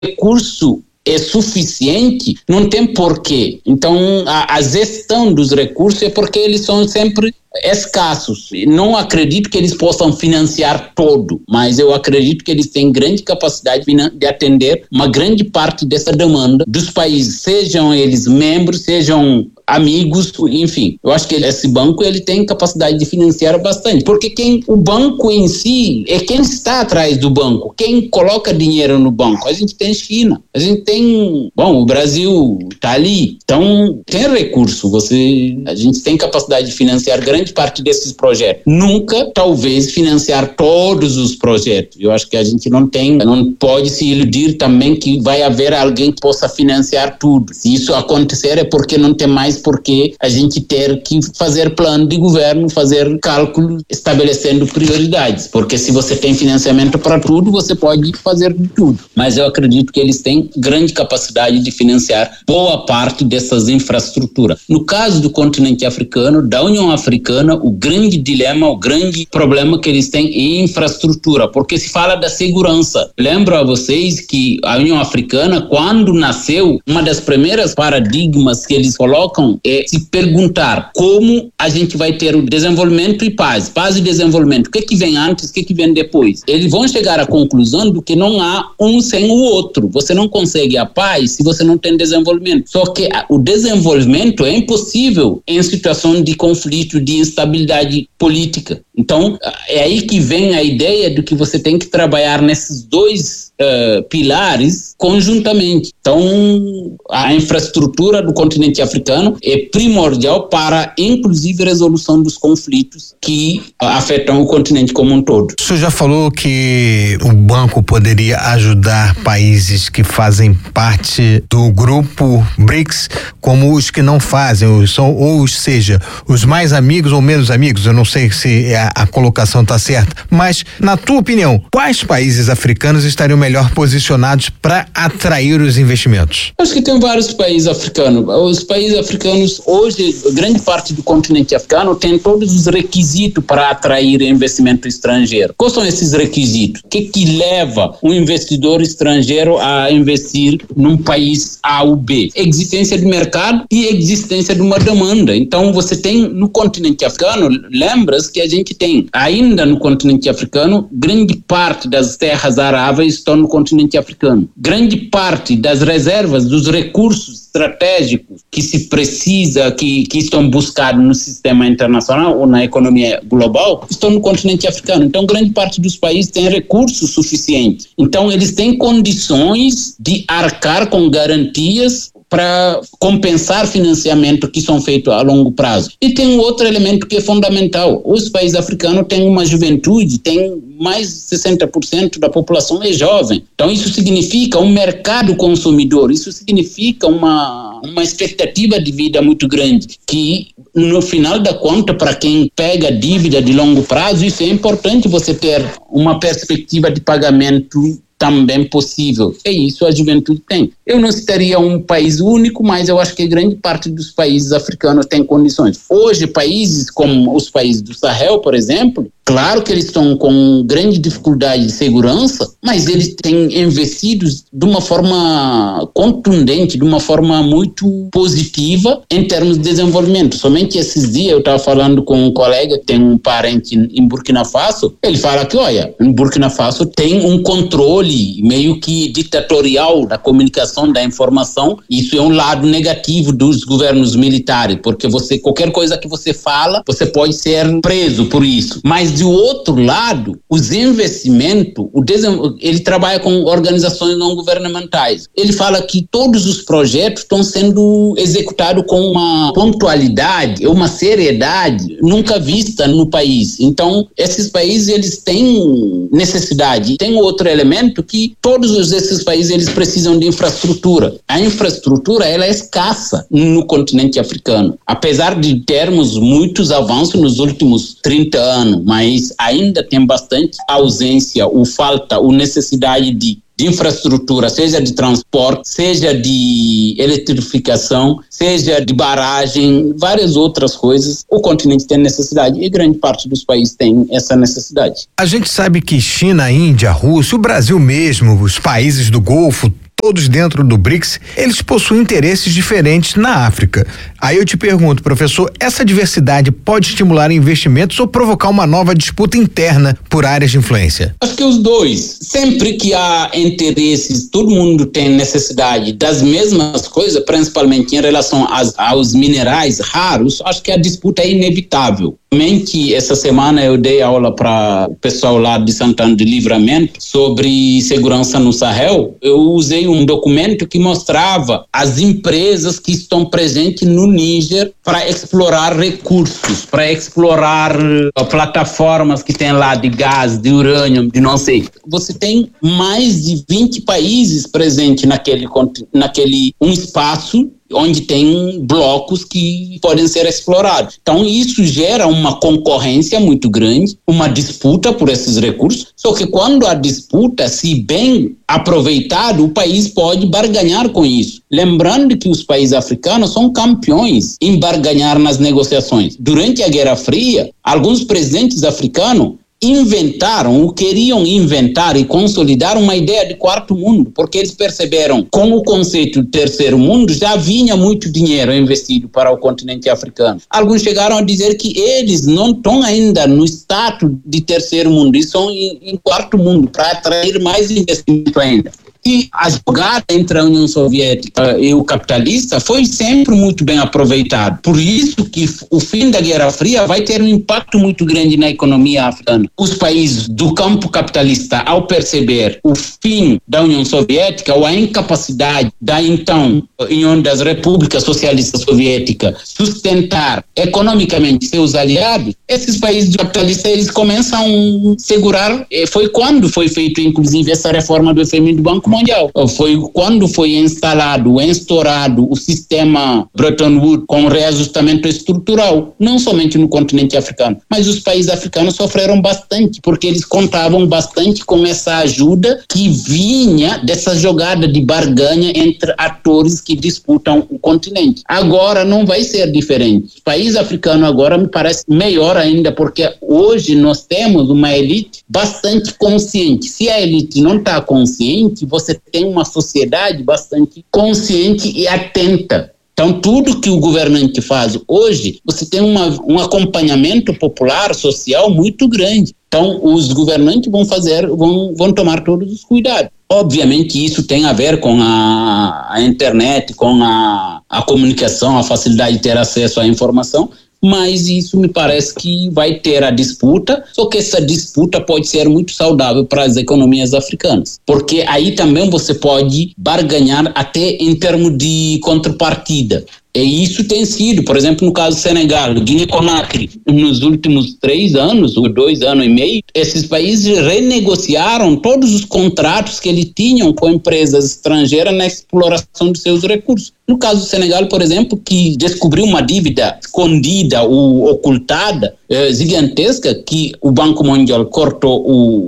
recurso é suficiente, não tem porquê. Então, a gestão dos recursos é porque eles são sempre escassos. Não acredito que eles possam financiar todo, mas eu acredito que eles têm grande capacidade de atender uma grande parte dessa demanda dos países, sejam eles membros, sejam amigos, enfim. Eu acho que esse banco ele tem capacidade de financiar bastante, porque o banco em si é quem está atrás do banco, quem coloca dinheiro no banco. A gente tem China, a gente tem, o Brasil está ali, então tem recurso, a gente tem capacidade de financiar grande parte desses projetos. Nunca, talvez, financiar todos os projetos. Eu acho que a gente não pode se iludir também que vai haver alguém que possa financiar tudo. Se isso acontecer é porque não tem mais porque a gente ter que fazer plano de governo, fazer cálculo, estabelecendo prioridades, porque se você tem financiamento para tudo, você pode fazer de tudo. Mas eu acredito que eles têm grande capacidade de financiar boa parte dessas infraestruturas. No caso do continente africano, da União Africana, o grande dilema, o grande problema que eles têm é infraestrutura, porque se fala da segurança. Lembro a vocês que a União Africana, quando nasceu, uma das primeiras paradigmas que eles colocam é se perguntar como a gente vai ter o desenvolvimento e paz e desenvolvimento. O que vem antes, o que vem depois? Eles vão chegar à conclusão de que não há um sem o outro. Você não consegue a paz se você não tem desenvolvimento. Só que o desenvolvimento é impossível em situação de conflito, de instabilidade política. Então, é aí que vem a ideia de que você tem que trabalhar nesses dois pilares conjuntamente. Então, a infraestrutura do continente africano é primordial para, inclusive, a resolução dos conflitos que afetam o continente como um todo. O senhor já falou que o banco poderia ajudar países que fazem parte do grupo BRICS, como os que não fazem, ou seja, os mais amigos ou menos amigos. Eu não sei se a colocação está certa, mas, na tua opinião, quais países africanos estariam melhor posicionados para atrair os investimentos? Acho que tem vários países africanos. Os países africanos, hoje, grande parte do continente africano tem todos os requisitos para atrair investimento estrangeiro. Quais são esses requisitos? O que leva um investidor estrangeiro a investir num país A ou B? Existência de mercado e existência de uma demanda. Então, você tem no continente africano, lembra-se que a gente tem ainda no continente africano, grande parte das terras aráveis estão no continente africano. Grande parte das reservas, dos recursos estratégicos que se precisa, que estão buscados no sistema internacional ou na economia global, estão no continente africano. Então, grande parte dos países tem recursos suficientes. Então, eles têm condições de arcar com garantias para compensar financiamento que são feitos a longo prazo. E tem um outro elemento que é fundamental. Os países africanos têm uma juventude, tem mais de 60% da população é jovem. Então isso significa um mercado consumidor, isso significa uma expectativa de vida muito grande, que no final da conta, para quem pega dívida de longo prazo, isso é importante você ter uma perspectiva de pagamento também possível. É isso a juventude tem. Eu não citaria um país único, mas eu acho que grande parte dos países africanos tem condições. Hoje, países como os países do Sahel, por exemplo, claro que eles estão com grande dificuldade de segurança, mas eles têm investido de uma forma contundente, de uma forma muito positiva em termos de desenvolvimento. Somente esses dias eu estava falando com um colega que tem um parente em Burkina Faso, ele fala que, olha, em Burkina Faso tem um controle meio que ditatorial da comunicação, da informação. Isso é um lado negativo dos governos militares, porque qualquer coisa que você fala, você pode ser preso por isso. Mas de outro lado, os investimentos, ele trabalha com organizações não governamentais. Ele fala que todos os projetos estão sendo executados com uma pontualidade, uma seriedade nunca vista no país. Então, esses países, eles têm necessidade. Tem outro elemento que todos esses países, eles precisam de infraestrutura. A infraestrutura, ela é escassa no continente africano. Apesar de termos muitos avanços nos últimos 30 anos, mas ainda tem bastante ausência ou falta ou necessidade de infraestrutura, seja de transporte, seja de eletrificação, seja de barragem, várias outras coisas. O continente tem necessidade e grande parte dos países tem essa necessidade. A gente sabe que China, Índia, Rússia, o Brasil mesmo, os países do Golfo, todos dentro do BRICS, eles possuem interesses diferentes na África. Aí eu te pergunto, professor, essa diversidade pode estimular investimentos ou provocar uma nova disputa interna por áreas de influência? Acho que os dois. Sempre que há interesses, todo mundo tem necessidade das mesmas coisas, principalmente em relação aos minerais raros, acho que a disputa é inevitável. Somente essa semana eu dei aula para o pessoal lá de Santana de Livramento sobre segurança no Sahel. Eu usei um documento que mostrava as empresas que estão presentes no Níger para explorar recursos, para explorar plataformas que tem lá de gás, de urânio, de não sei. Você tem mais de 20 países presentes naquele um espaço onde tem blocos que podem ser explorados. Então, isso gera uma concorrência muito grande, uma disputa por esses recursos, só que quando a disputa, se bem aproveitado, o país pode barganhar com isso. Lembrando que os países africanos são campeões em barganhar nas negociações. Durante a Guerra Fria, alguns presidentes africanos queriam inventar e consolidar uma ideia de quarto mundo, porque eles perceberam com o conceito de terceiro mundo já vinha muito dinheiro investido para o continente africano. Alguns chegaram a dizer que eles não estão ainda no status de terceiro mundo, eles estão em quarto mundo, para atrair mais investimento ainda. E a jogada entre a União Soviética e o capitalista foi sempre muito bem aproveitado. Por isso que o fim da Guerra Fria vai ter um impacto muito grande na economia africana. Os países do campo capitalista, ao perceber o fim da União Soviética ou a incapacidade da então União das Repúblicas Socialistas Soviéticas sustentar economicamente seus aliados, esses países capitalistas eles começam a segurar. Foi quando foi feito inclusive essa reforma do FMI do Banco Mundial. Foi quando foi instaurado o sistema Bretton Woods com reajustamento estrutural, não somente no continente africano, mas os países africanos sofreram bastante, porque eles contavam bastante com essa ajuda que vinha dessa jogada de barganha entre atores que disputam o continente. Agora não vai ser diferente. Os países africanos agora me parece melhor ainda, porque hoje nós temos uma elite bastante consciente. Se a elite não está consciente, você tem uma sociedade bastante consciente e atenta. Então, tudo que o governante faz hoje, você tem um acompanhamento popular, social muito grande. Então, os governantes vão tomar todos os cuidados. Obviamente, isso tem a ver com a internet, com a comunicação, a facilidade de ter acesso à informação, mas isso me parece que vai ter a disputa, só que essa disputa pode ser muito saudável para as economias africanas, porque aí também você pode barganhar até em termos de contrapartida. E isso tem sido, por exemplo, no caso do Senegal, Guiné-Conakry, nos últimos 3 anos, ou 2 anos e meio, esses países renegociaram todos os contratos que eles tinham com empresas estrangeiras na exploração de seus recursos. No caso do Senegal, por exemplo, que descobriu uma dívida escondida ou ocultada, gigantesca, que o Banco Mundial cortou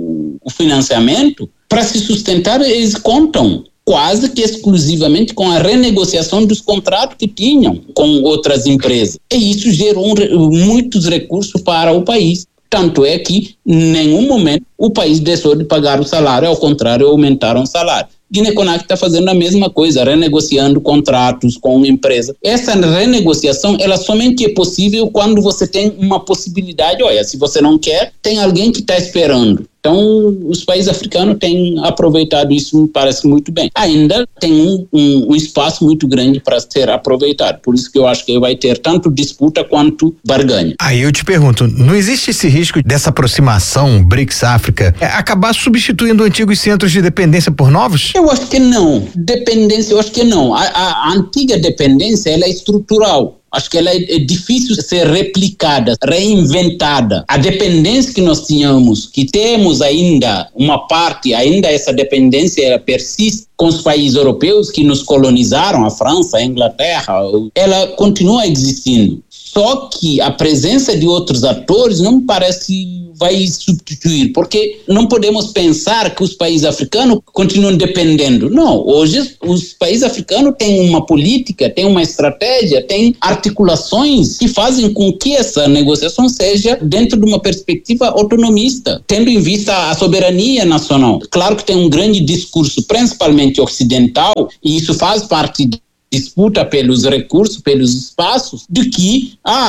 o financiamento, para se sustentar, eles contam quase que exclusivamente com a renegociação dos contratos que tinham com outras empresas. E isso gerou muitos recursos para o país. Tanto é que, em nenhum momento, o país deixou de pagar o salário, ao contrário, aumentaram o salário. Guiné-Conakry está fazendo a mesma coisa, renegociando contratos com empresas. Essa renegociação, ela somente é possível quando você tem uma possibilidade. Olha, se você não quer, tem alguém que está esperando. Então, os países africanos têm aproveitado isso, me parece muito bem. Ainda tem um espaço muito grande para ser aproveitado. Por isso que eu acho que vai ter tanto disputa quanto barganha. Aí eu te pergunto, não existe esse risco dessa aproximação BRICS-África acabar substituindo antigos centros de dependência por novos? Eu acho que não. Dependência, eu acho que não. A antiga dependência, ela é estrutural. Acho que ela é difícil de ser replicada, reinventada. A dependência que nós tínhamos, que temos ainda uma parte, ainda essa dependência ela persiste com os países europeus que nos colonizaram, a França, a Inglaterra, ela continua existindo. Só que a presença de outros atores não me parece vai substituir, porque não podemos pensar que os países africanos continuam dependendo. Não, hoje os países africanos têm uma política, têm uma estratégia, têm articulações que fazem com que essa negociação seja dentro de uma perspectiva autonomista, tendo em vista a soberania nacional. Claro que tem um grande discurso, principalmente ocidental, e isso faz parte disputa pelos recursos, pelos espaços, de que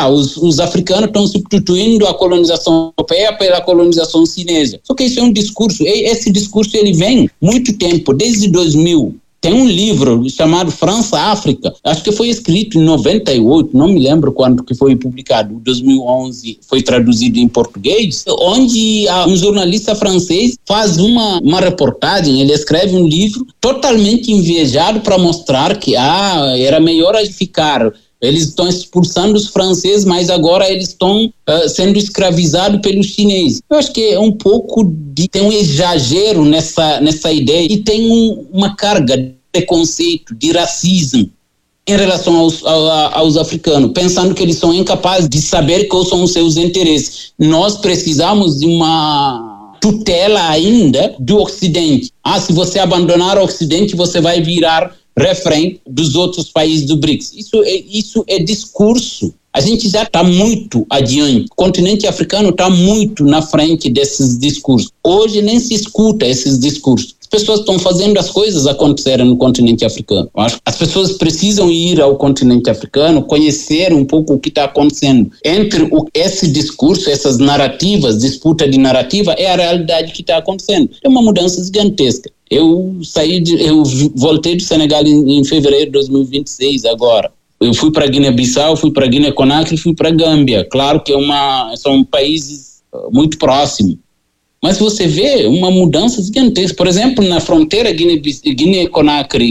os africanos estão substituindo a colonização europeia pela colonização chinesa. Só que isso é um discurso, esse discurso ele vem muito tempo, desde 2000. Tem um livro chamado França-África, acho que foi escrito em 98, não me lembro quando que foi publicado, 2011 foi traduzido em português, onde um jornalista francês faz uma reportagem, ele escreve um livro totalmente enviesado para mostrar que era melhor ficar. Eles estão expulsando os franceses, mas agora eles estão sendo escravizados pelos chineses. Eu acho que é um pouco tem um exagero nessa ideia e tem uma carga de preconceito, de racismo em relação aos africanos, pensando que eles são incapazes de saber quais são os seus interesses. Nós precisamos de uma tutela ainda do Ocidente. Se você abandonar o Ocidente, você vai virar refém dos outros países do BRICS. Isso é discurso. A gente já está muito adiante. O continente africano está muito na frente desses discursos. Hoje nem se escuta esses discursos. As pessoas estão fazendo as coisas acontecerem no continente africano. As pessoas precisam ir ao continente africano, conhecer um pouco o que está acontecendo. Entre esse discurso, essas narrativas, disputa de narrativa, é a realidade que está acontecendo. É uma mudança gigantesca. Eu voltei do Senegal em fevereiro de 2026 agora. Eu fui para Guiné-Bissau, fui para Guiné-Conakry, fui para Gâmbia. Claro que são países muito próximos. Mas você vê uma mudança gigantesca. Por exemplo, na fronteira Guiné-Conakry,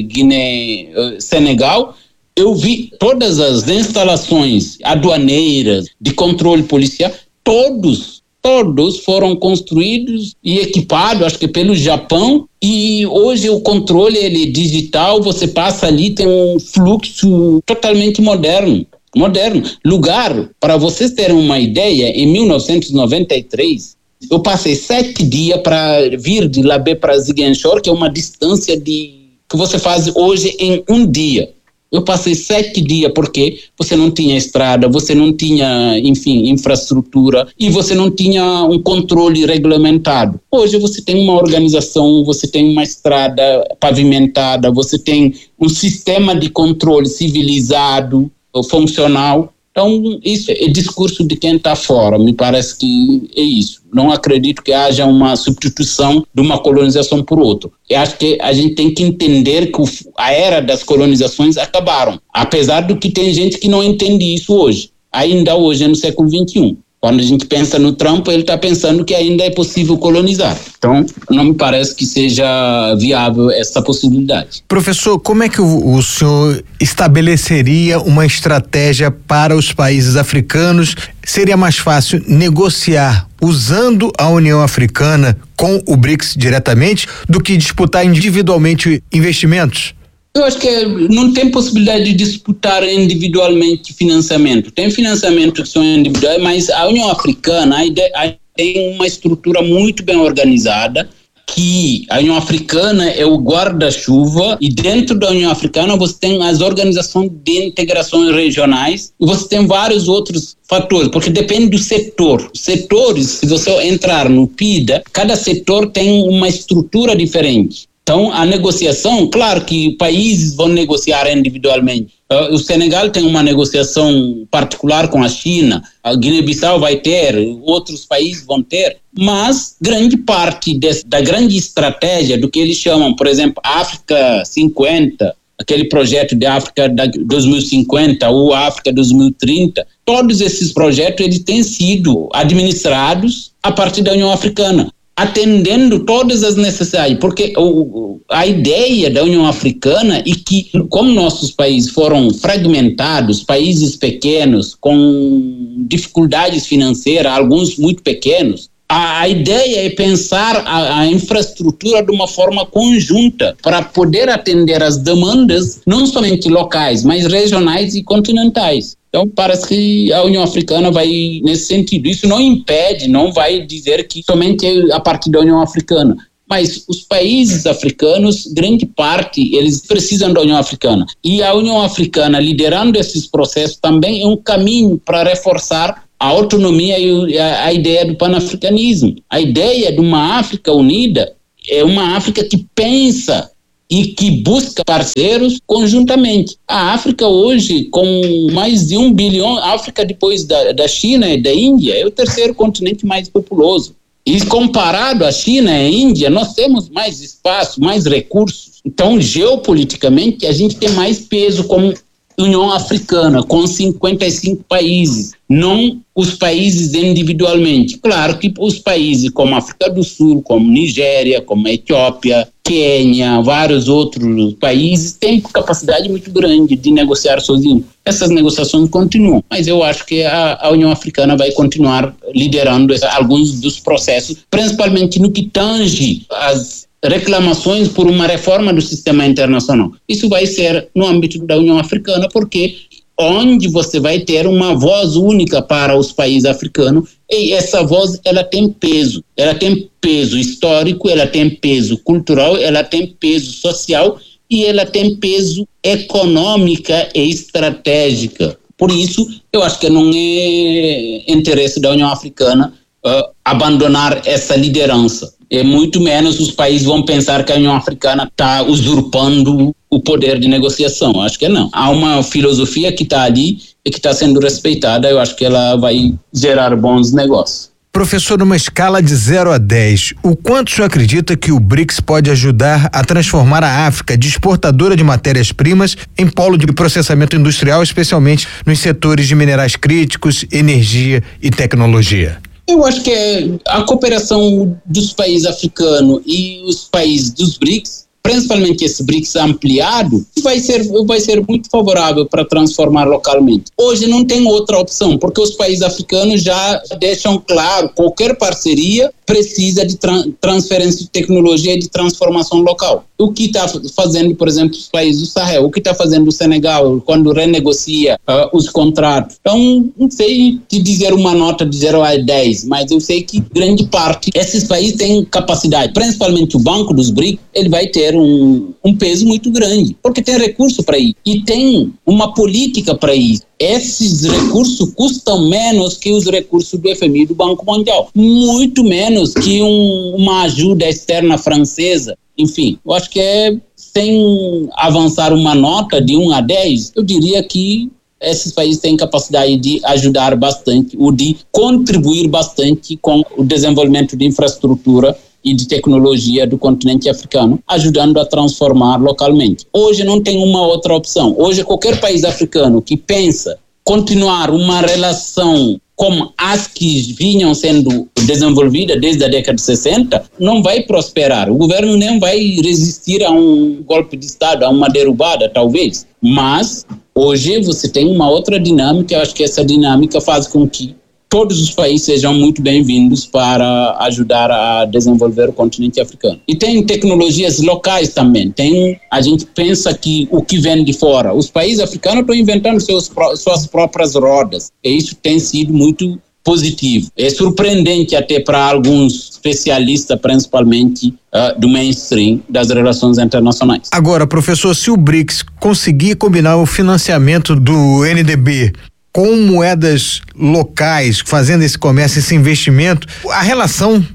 Guiné-Senegal, eu vi todas as instalações aduaneiras de controle policial, todos foram construídos e equipados, acho que pelo Japão, e hoje o controle ele é digital, você passa ali, tem um fluxo totalmente moderno. Lugar, para vocês terem uma ideia, em 1993, eu passei 7 dias para vir de Labé para Ziguinchor, que é uma distância que você faz hoje em um dia. Eu passei 7 dias porque você não tinha estrada, você não tinha, enfim, infraestrutura e você não tinha um controle regulamentado. Hoje você tem uma organização, você tem uma estrada pavimentada, você tem um sistema de controle civilizado, funcional. Então, isso é discurso de quem está fora, me parece que é isso. Não acredito que haja uma substituição de uma colonização por outra. Eu acho que a gente tem que entender que a era das colonizações acabaram. Apesar do que tem gente que não entende isso hoje. Ainda hoje, no século XXI. Quando a gente pensa no Trump, ele está pensando que ainda é possível colonizar. Então, não me parece que seja viável essa possibilidade. Professor, como é que o senhor estabeleceria uma estratégia para os países africanos? Seria mais fácil negociar usando a União Africana com o BRICS diretamente do que disputar individualmente investimentos? Eu acho que não tem possibilidade de disputar individualmente financiamento. Tem financiamento que são individuais, mas a União Africana tem uma estrutura muito bem organizada, que a União Africana é o guarda-chuva, e dentro da União Africana você tem as organizações de integração regionais, e você tem vários outros fatores, porque depende do setor. Setores, se você entrar no PIDA, cada setor tem uma estrutura diferente. Então, a negociação, claro que países vão negociar individualmente. O Senegal tem uma negociação particular com a China, a Guiné-Bissau vai ter, outros países vão ter, mas grande parte da grande estratégia do que eles chamam, por exemplo, África 50, aquele projeto de África 2050 ou África 2030, todos esses projetos eles têm sido administrados a partir da União Africana, atendendo todas as necessidades, porque a ideia da União Africana é que, como nossos países foram fragmentados, países pequenos, com dificuldades financeiras, alguns muito pequenos, a ideia é pensar a infraestrutura de uma forma conjunta para poder atender as demandas, não somente locais, mas regionais e continentais. Então, parece que a União Africana vai nesse sentido. Isso não impede, não vai dizer que somente é a partir da União Africana. Mas os países africanos, grande parte, eles precisam da União Africana. E a União Africana, liderando esses processos, também é um caminho para reforçar a autonomia e a ideia do panafricanismo. A ideia de uma África unida é uma África que pensa e que busca parceiros conjuntamente. A África hoje, com mais de 1 bilhão, a África depois da China e da Índia, é o terceiro continente mais populoso. E comparado à China e à Índia, nós temos mais espaço, mais recursos. Então, geopoliticamente, a gente tem mais peso como União Africana, com 55 países, não os países individualmente. Claro que os países como África do Sul, como Nigéria, como Etiópia, Quênia, vários outros países têm capacidade muito grande de negociar sozinho. Essas negociações continuam, mas eu acho que a União Africana vai continuar liderando alguns dos processos, principalmente no que tange as reclamações por uma reforma do sistema internacional. Isso vai ser no âmbito da União Africana, porque onde você vai ter uma voz única para os países africanos, e essa voz, ela tem peso histórico, ela tem peso cultural, ela tem peso social e ela tem peso econômica e estratégica. Por isso, eu acho que não é interesse da União Africana abandonar essa liderança. E muito menos os países vão pensar que a União Africana está usurpando o poder de negociação. Acho que não. Há uma filosofia que está ali e que está sendo respeitada. Eu acho que ela vai gerar bons negócios. Professor, numa escala de 0 a 10, o quanto o senhor acredita que o BRICS pode ajudar a transformar a África de exportadora de matérias-primas em polo de processamento industrial, especialmente nos setores de minerais críticos, energia e tecnologia? Eu acho que a cooperação dos países africanos e os países dos BRICS, principalmente esse BRICS ampliado, vai ser muito favorável para transformar localmente. Hoje não tem outra opção, porque os países africanos já deixam claro, qualquer parceria precisa de transferência de tecnologia e de transformação local. O que está fazendo, por exemplo, os países do Sahel, o que está fazendo o Senegal quando renegocia os contratos. Então, não sei te dizer uma nota de 0 a 10, mas eu sei que grande parte, esses países têm capacidade, principalmente o Banco dos BRICS, ele vai ter um peso muito grande, porque tem recurso para ir e tem uma política para ir. Esses recursos custam menos que os recursos do FMI e do Banco Mundial, muito menos que uma ajuda externa francesa. Enfim, eu acho que sem avançar uma nota de 1 a 10, eu diria que esses países têm capacidade de ajudar bastante, ou de contribuir bastante com o desenvolvimento de infraestrutura e de tecnologia do continente africano, ajudando a transformar localmente. Hoje não tem uma outra opção. Hoje qualquer país africano que pensa continuar uma relação como as que vinham sendo desenvolvidas desde a década de 60, não vai prosperar. O governo nem vai resistir a um golpe de Estado, a uma derrubada, talvez. Mas hoje você tem uma outra dinâmica. Eu acho que essa dinâmica faz com que todos os países sejam muito bem-vindos para ajudar a desenvolver o continente africano. E tem tecnologias locais também. A gente pensa que o que vem de fora, os países africanos estão inventando suas próprias rodas. E isso tem sido muito positivo. É surpreendente até para alguns especialistas, principalmente do mainstream das relações internacionais. Agora, professor, se o BRICS conseguir combinar o financiamento do NDB com moedas locais, fazendo esse comércio, esse investimento, a relação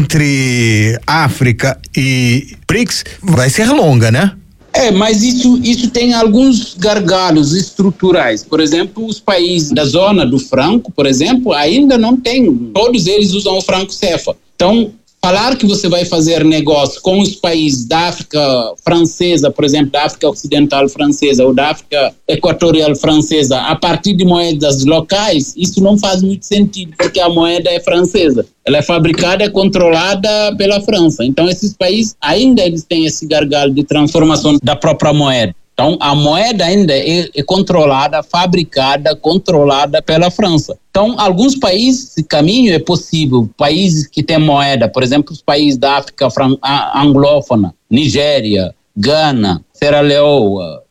entre África e BRICS vai ser longa, né? Mas isso tem alguns gargalos estruturais. Por exemplo, os países da zona do franco, por exemplo, ainda não tem. Todos eles usam o franco CFA. Então, falar que você vai fazer negócio com os países da África francesa, por exemplo, da África Ocidental francesa ou da África Equatorial francesa, a partir de moedas locais, isso não faz muito sentido, porque a moeda é francesa. Ela é fabricada e controlada pela França. Então, esses países ainda eles têm esse gargalo de transformação da própria moeda. Então, a moeda ainda é controlada, fabricada, controlada pela França. Então, alguns países, esse caminho é possível. Países que têm moeda, por exemplo, os países da África anglófona, Nigéria, Gana, Sierra Leone,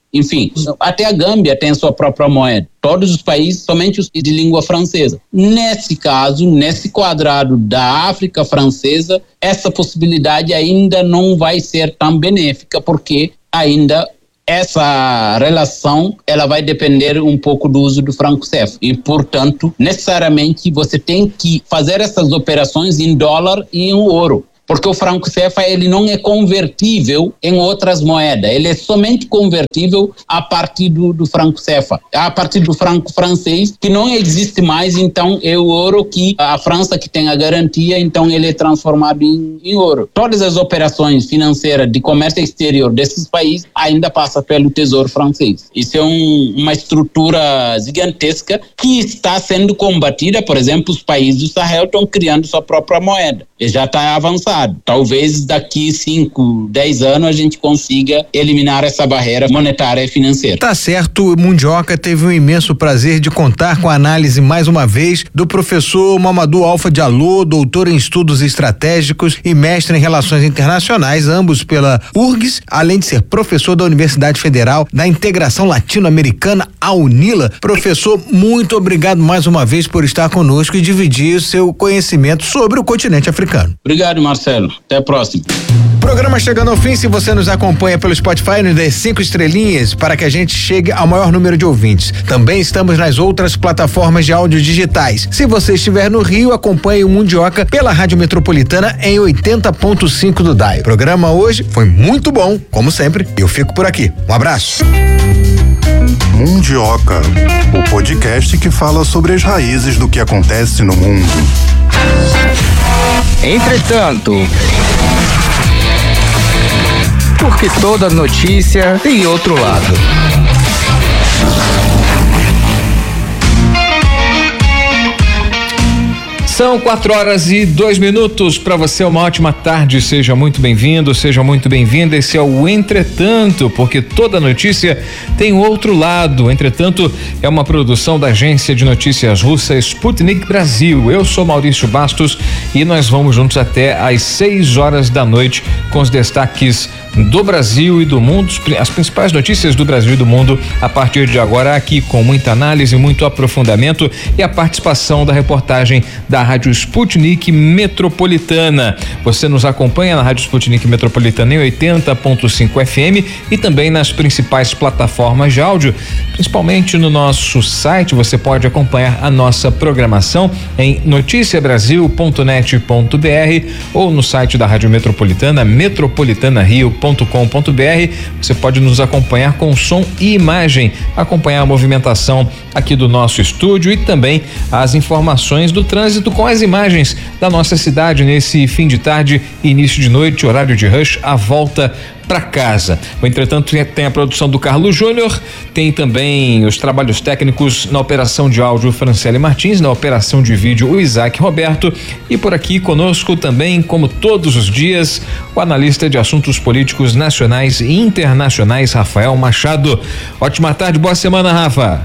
Enfim, até a Gâmbia tem sua própria moeda. Todos os países, somente os de língua francesa. Nesse caso, nesse quadrado da África francesa, essa possibilidade ainda não vai ser tão benéfica, porque ainda essa relação ela vai depender um pouco do uso do franco CFA e, portanto, necessariamente você tem que fazer essas operações em dólar e em ouro. Porque o franco CFA ele não é convertível em outras moedas, ele é somente convertível a partir do franco CFA, a partir do franco francês, que não existe mais, então é o ouro que a França que tem a garantia, então ele é transformado em ouro. Todas as operações financeiras de comércio exterior desses países ainda passam pelo Tesouro francês. Isso é uma estrutura gigantesca que está sendo combatida, por exemplo, os países do Sahel estão criando sua própria moeda, e já está avançado. Talvez daqui 5, 10 anos a gente consiga eliminar essa barreira monetária e financeira. Tá certo, Mundioca teve um imenso prazer de contar com a análise mais uma vez do professor Mamadou Alfa Diallo, doutor em estudos estratégicos e mestre em relações internacionais, ambos pela URGS, além de ser professor da Universidade Federal da Integração Latino-Americana, a UNILA. Professor, muito obrigado mais uma vez por estar conosco e dividir o seu conhecimento sobre o continente africano. Obrigado, Marcelo. Até a próxima. Programa chegando ao fim. Se você nos acompanha pelo Spotify, nos dê 5 estrelinhas para que a gente chegue ao maior número de ouvintes. Também estamos nas outras plataformas de áudio digitais. Se você estiver no Rio, acompanhe o Mundioca pela Rádio Metropolitana em 80.5 do DAI. O programa hoje foi muito bom, como sempre. Eu fico por aqui. Um abraço. Mundioca, o podcast que fala sobre as raízes do que acontece no mundo. Entretanto, porque toda notícia tem outro lado. São 4h02. Para você, uma ótima tarde. Seja muito bem-vindo, seja muito bem-vinda. Esse é o Entretanto, porque toda notícia tem outro lado. Entretanto, é uma produção da agência de notícias russa Sputnik Brasil. Eu sou Maurício Bastos e nós vamos juntos até às 6h da noite com os destaques do Brasil e do mundo, as principais notícias do Brasil e do mundo a partir de agora, aqui com muita análise, muito aprofundamento e a participação da reportagem da Rádio Sputnik Metropolitana. Você nos acompanha na Rádio Sputnik Metropolitana em 80.5 FM e também nas principais plataformas de áudio, principalmente no nosso site. Você pode acompanhar a nossa programação em noticiabrasil.net.br ou no site da Rádio Metropolitana, metropolitanario.com.br. Você pode nos acompanhar com som e imagem, acompanhar a movimentação aqui do nosso estúdio e também as informações do trânsito com as imagens da nossa cidade nesse fim de tarde, início de noite, horário de rush, a volta para casa. Entretanto, tem a produção do Carlos Júnior, tem também os trabalhos técnicos na operação de áudio Franciele Martins, na operação de vídeo o Isaac Roberto e por aqui conosco também, como todos os dias, o analista de assuntos políticos nacionais e internacionais, Rafael Machado. Ótima tarde, boa semana, Rafa.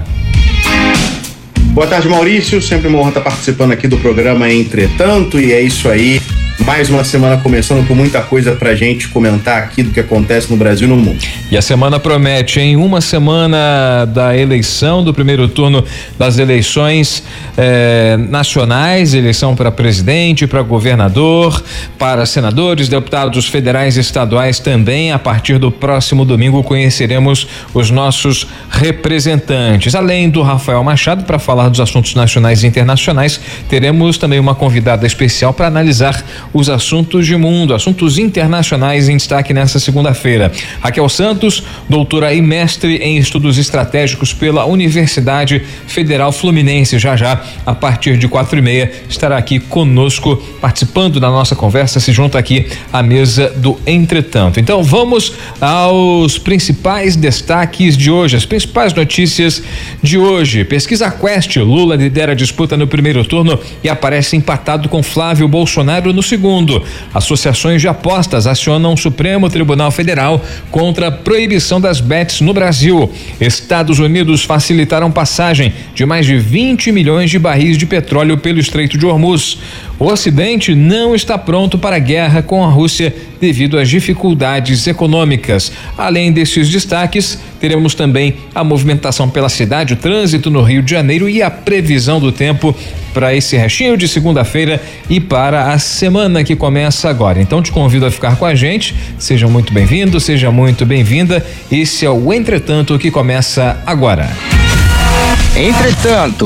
Boa tarde, Maurício, sempre uma honra estar participando aqui do programa Entretanto, e é isso aí. Mais uma semana começando com muita coisa pra gente comentar aqui do que acontece no Brasil e no mundo. E a semana promete, hein? Uma semana da eleição, do primeiro turno das eleições nacionais, eleição para presidente, para governador, para senadores, deputados federais e estaduais também. A partir do próximo domingo conheceremos os nossos representantes. Além do Rafael Machado, para falar dos assuntos nacionais e internacionais, teremos também uma convidada especial para analisar os assuntos de mundo, assuntos internacionais em destaque nessa segunda-feira. Raquel Santos, doutora e mestre em estudos estratégicos pela Universidade Federal Fluminense. Já a partir de 4h30, estará aqui conosco, participando da nossa conversa, se junta aqui à mesa do Entretanto. Então vamos aos principais destaques de hoje, as principais notícias de hoje. Pesquisa Quest, Lula lidera a disputa no primeiro turno e aparece empatado com Flávio Bolsonaro no segundo. Associações de apostas acionam o Supremo Tribunal Federal contra a proibição das bets no Brasil. Estados Unidos facilitaram passagem de mais de 20 milhões de barris de petróleo pelo Estreito de Hormuz. O Ocidente não está pronto para a guerra com a Rússia devido às dificuldades econômicas. Além desses destaques, teremos também a movimentação pela cidade, o trânsito no Rio de Janeiro e a previsão do tempo para esse restinho de segunda-feira e para a semana que começa agora. Então te convido a ficar com a gente. Seja muito bem-vindo, seja muito bem-vinda. Esse é o Entretanto que começa agora. Entretanto,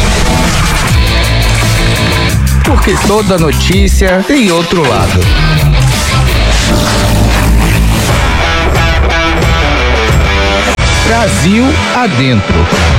porque toda notícia tem outro lado. Brasil adentro.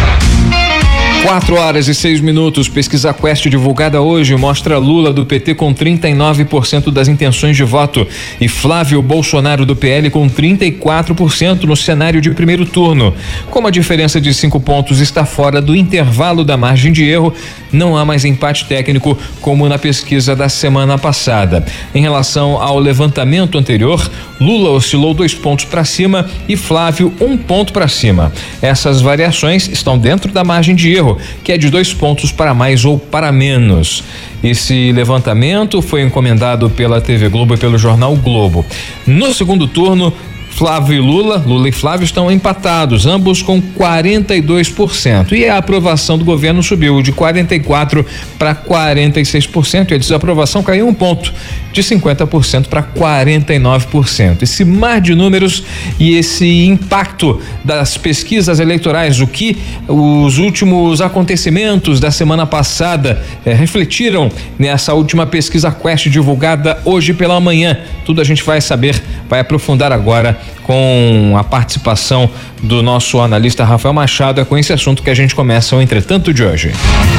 4h06. Pesquisa Quest divulgada hoje mostra Lula do PT com 39% das intenções de voto e Flávio Bolsonaro do PL com 34% no cenário de primeiro turno. Como a diferença de 5 pontos está fora do intervalo da margem de erro, não há mais empate técnico como na pesquisa da semana passada. Em relação ao levantamento anterior, Lula oscilou 2 pontos para cima e Flávio 1 ponto para cima. Essas variações estão dentro da margem de erro, que é de 2 pontos para mais ou para menos. Esse levantamento foi encomendado pela TV Globo e pelo jornal o Globo. No segundo turno, Flávio e Lula e Flávio estão empatados, ambos com 42%. E a aprovação do governo subiu de 44% para 46%. E a desaprovação caiu 1 ponto, de 50% para 49%. Esse mar de números e esse impacto das pesquisas eleitorais, o que os últimos acontecimentos da semana passada refletiram nessa última pesquisa Quest divulgada hoje pela manhã. Tudo a gente vai saber, vai aprofundar agora com a participação do nosso analista Rafael Machado. É com esse assunto que a gente começa o Entretanto de hoje.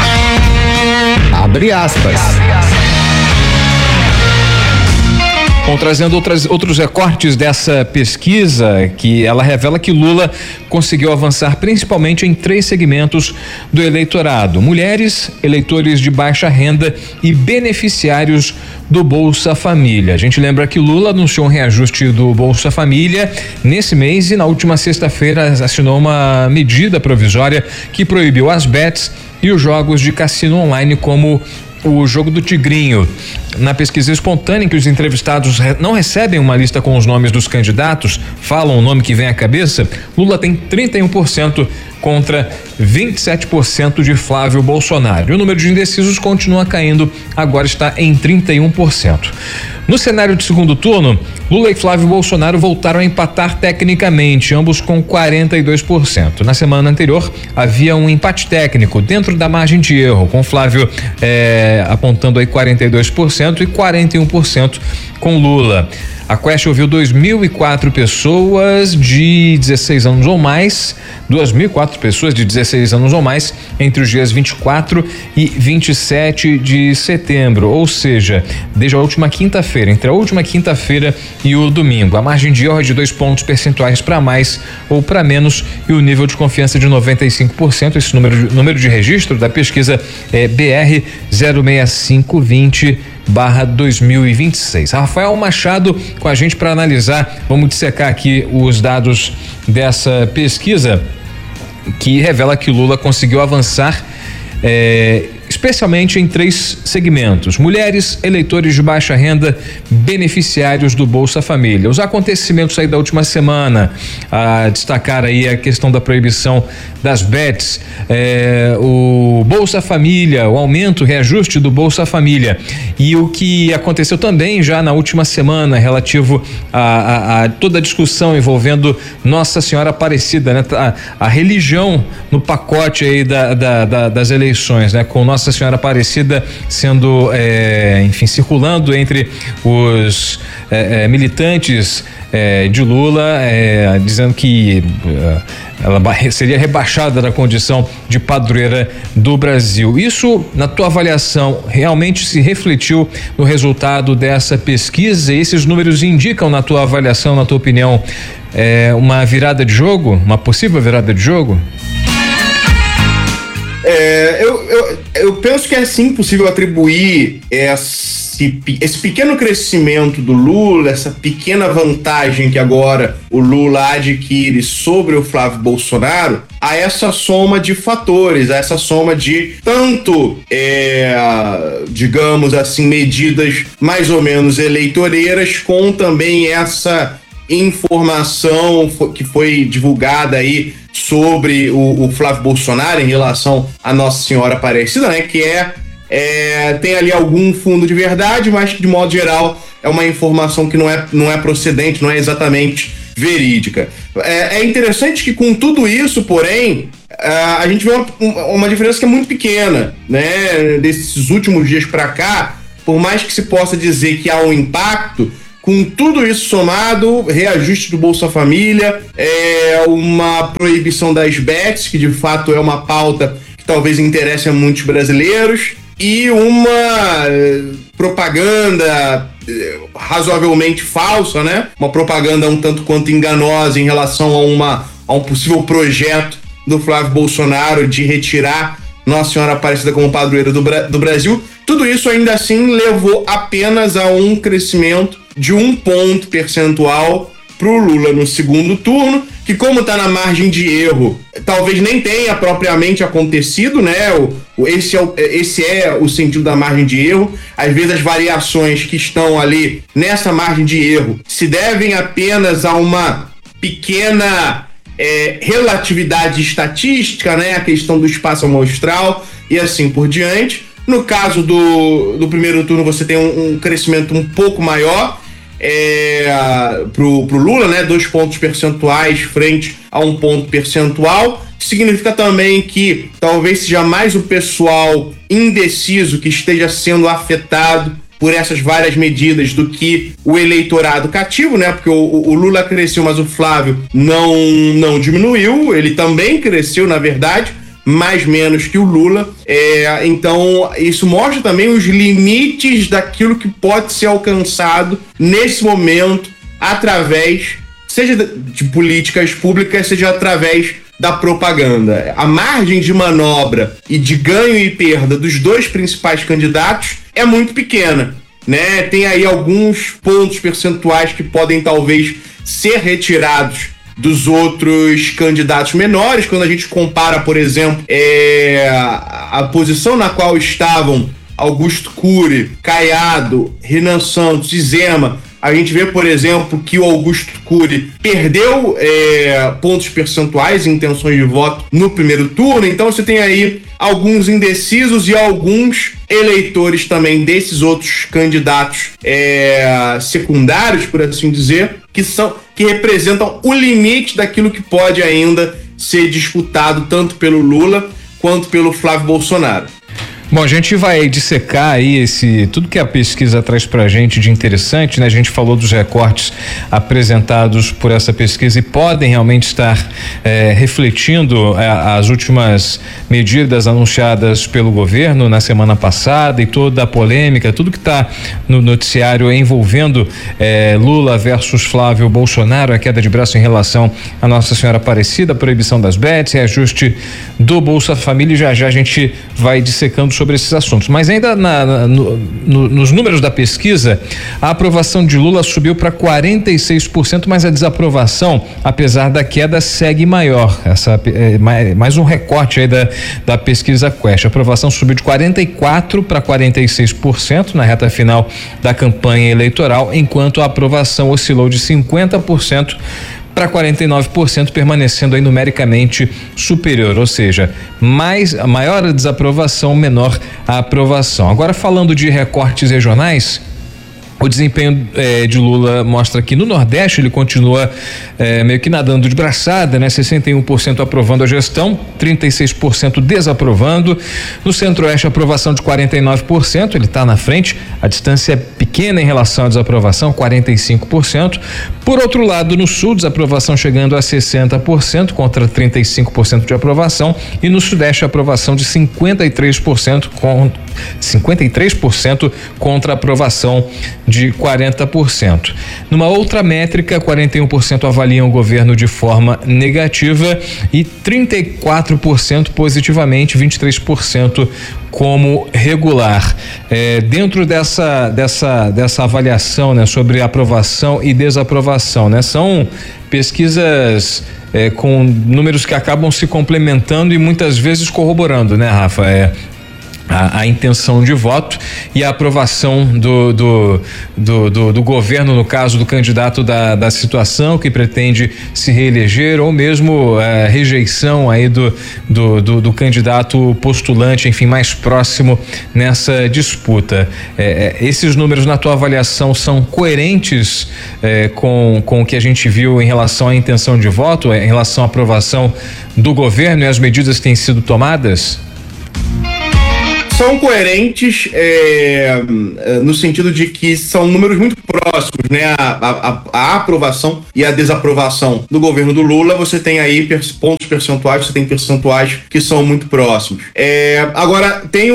Abre aspas. Bom, trazendo outros recortes dessa pesquisa, que ela revela que Lula conseguiu avançar principalmente em 3 segmentos do eleitorado: mulheres, eleitores de baixa renda e beneficiários do Bolsa Família. A gente lembra que Lula anunciou um reajuste do Bolsa Família nesse mês e na última sexta-feira assinou uma medida provisória que proibiu as bets e os jogos de cassino online, como o jogo do Tigrinho. Na pesquisa espontânea, em que os entrevistados não recebem uma lista com os nomes dos candidatos, falam o nome que vem à cabeça, Lula tem 31% contra 27% de Flávio Bolsonaro. E o número de indecisos continua caindo, agora está em 31%. No cenário de segundo turno, Lula e Flávio Bolsonaro voltaram a empatar tecnicamente, ambos com 42%. Na semana anterior, havia um empate técnico dentro da margem de erro, com Flávio apontando aí 42% e 41% com Lula. A Quest ouviu 2.004 pessoas de 16 anos ou mais, 2.004 pessoas de 16 anos ou mais entre os dias 24 e 27 de setembro, ou seja, desde a última quinta-feira, entre a última quinta-feira e o domingo. A margem de erro é de 2 pontos percentuais para mais ou para menos e o nível de confiança de 95%. Esse número de registro da pesquisa é BR 06520/2026. Rafael Machado com a gente para analisar, vamos dissecar aqui os dados dessa pesquisa que revela que Lula conseguiu avançar especialmente em 3 segmentos: mulheres, eleitores de baixa renda, beneficiários do Bolsa Família. Os acontecimentos aí da última semana, a destacar aí a questão da proibição das bets, o Bolsa Família, o aumento, o reajuste do Bolsa Família, e o que aconteceu também já na última semana relativo a toda a discussão envolvendo Nossa Senhora Aparecida, né? A religião no pacote aí das eleições, né? Com Nossa Senhora Aparecida sendo, circulando entre os militantes de Lula, dizendo que ela seria rebaixada da condição de padroeira do Brasil. Isso, na tua avaliação, realmente se refletiu no resultado dessa pesquisa? E esses números indicam, na tua avaliação, na tua opinião, uma virada de jogo, uma possível virada de jogo? Eu penso que é sim possível atribuir esse pequeno crescimento do Lula, essa pequena vantagem que agora o Lula adquire sobre o Flávio Bolsonaro, a essa soma de fatores, a essa soma de tanto, digamos assim, medidas mais ou menos eleitoreiras, com também essa informação que foi divulgada aí sobre o Flávio Bolsonaro em relação à Nossa Senhora Aparecida, né, que tem ali algum fundo de verdade, mas que de modo geral é uma informação que não é procedente, não é exatamente verídica. É interessante que com tudo isso, porém, a gente vê uma diferença que é muito pequena, né, desses últimos dias para cá. Por mais que se possa dizer que há um impacto, com tudo isso somado, reajuste do Bolsa Família, uma proibição das bets, que de fato é uma pauta que talvez interesse a muitos brasileiros, e uma propaganda razoavelmente falsa, né? Uma propaganda um tanto quanto enganosa em relação a um possível projeto do Flávio Bolsonaro de retirar Nossa Senhora Aparecida como padroeira do Brasil. Tudo isso ainda assim levou apenas a um crescimento de 1 ponto percentual para o Lula no segundo turno, que, como está na margem de erro, talvez nem tenha propriamente acontecido, né? Esse é o sentido da margem de erro. Às vezes as variações que estão ali nessa margem de erro se devem apenas a uma pequena relatividade estatística, né? A questão do espaço amostral e assim por diante. No caso do primeiro turno, você tem um crescimento um pouco maior pro Lula, né? 2 pontos percentuais frente a 1 ponto percentual. Significa também que talvez seja mais o pessoal indeciso que esteja sendo afetado por essas várias medidas do que o eleitorado cativo, né? Porque o Lula cresceu, mas o Flávio não diminuiu. Ele também cresceu, na verdade, mais menos que o Lula. Então, isso mostra também os limites daquilo que pode ser alcançado nesse momento através, seja de políticas públicas, seja através da propaganda. A margem de manobra e de ganho e perda dos dois principais candidatos é muito pequena, né? Tem aí alguns pontos percentuais que podem talvez ser retirados dos outros candidatos menores. Quando a gente compara, por exemplo, a posição na qual estavam Augusto Cury, Caiado, Renan Santos e Zema, a gente vê, por exemplo, que o Augusto Cury perdeu pontos percentuais em intenções de voto no primeiro turno. Então você tem aí alguns indecisos e alguns eleitores também desses outros candidatos secundários, por assim dizer, que representam o limite daquilo que pode ainda ser disputado tanto pelo Lula quanto pelo Flávio Bolsonaro. Bom, a gente vai dissecar aí tudo que a pesquisa traz pra gente de interessante, né? A gente falou dos recortes apresentados por essa pesquisa e podem realmente estar refletindo as últimas medidas anunciadas pelo governo na semana passada e toda a polêmica, tudo que está no noticiário envolvendo Lula versus Flávio Bolsonaro, a queda de braço em relação a Nossa Senhora Aparecida, a proibição das bets, reajuste do Bolsa Família, e já a gente vai dissecando sobre esses assuntos. Mas ainda nos números da pesquisa, a aprovação de Lula subiu para 46%, mas a desaprovação, apesar da queda, segue maior. Essa mais um recorte aí da pesquisa Quest. A aprovação subiu de 44% para 46% na reta final da campanha eleitoral, enquanto a aprovação oscilou de 50% para 49%, permanecendo aí numericamente superior, ou seja, maior a desaprovação, menor a aprovação. Agora, falando de recortes regionais, o desempenho de Lula mostra que no Nordeste ele continua meio que nadando de braçada, né? 61% aprovando a gestão, 36% desaprovando. No Centro-Oeste, aprovação de 49%, ele está na frente, a distância é pequena em relação à desaprovação, 45%. Por outro lado, no Sul, desaprovação chegando a 60% contra 35% de aprovação, e no Sudeste, aprovação de 53% 53% contra a aprovação de 40%. Numa outra métrica, 41% avaliam o governo de forma negativa e 34% positivamente, 23% como regular. Dentro dessa avaliação, né, sobre aprovação e desaprovação, né, são pesquisas com números que acabam se complementando e muitas vezes corroborando, né, Rafa? A intenção de voto e a aprovação do governo, no caso do candidato da situação que pretende se reeleger, ou mesmo a rejeição aí do candidato postulante, enfim, mais próximo nessa disputa. Esses números, na tua avaliação, são coerentes com o que a gente viu em relação à intenção de voto, em relação à aprovação do governo e as medidas que têm sido tomadas? São coerentes no sentido de que são números muito próximos, né? A aprovação e a desaprovação do governo do Lula, você tem aí pontos percentuais, você tem percentuais que são muito próximos. Agora, tem